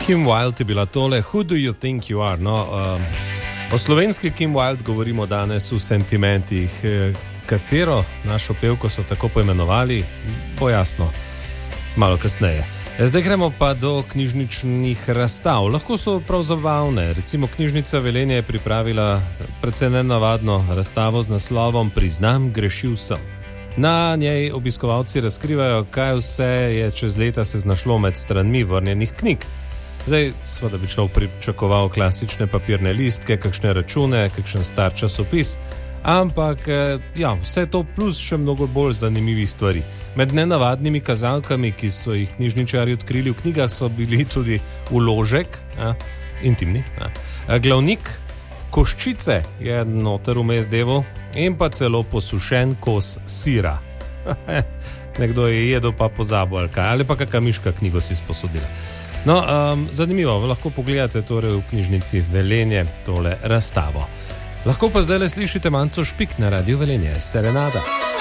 Kim Wilde je bila tole, Who do you think you are? No, o slovenski Kim Wilde govorimo danes v sentimentih. Katero našo pevko so tako poimenovali, bo jasno malo kasneje. Zdaj gremo pa do knjižničnih razstav. Lahko so prav zabavne. Recimo knjižnica Velenje je pripravila precej nenavadno razstavo z naslovom Priznam, grešil sem. Na njej obiskovalci razkrivajo, kaj vse je čez leta se znašlo med stranmi vrnjenih knjig. Zdaj, seveda bi človek pričakoval klasične papirne listke, kakšne račune, kakšen star časopis, ampak ja, vse to plus še mnogo bolj zanimivih stvari. Med nenavadnimi kazalkami, ki so jih knjižničarji odkrili v knjigah, so bili tudi vložek, intimni, glavnik, koščice je noter vmes devo in pa celo posušen kos sira. Nekdo je jedel pa pozabil ali pa kakšna miška knjigo si sposodila. No, zanimivo, lahko pogledate torej v knjižnici Velenje tole razstavo. Lahko pa zdaj le slišite Manco Špik na Radiu Velenje, Serenada.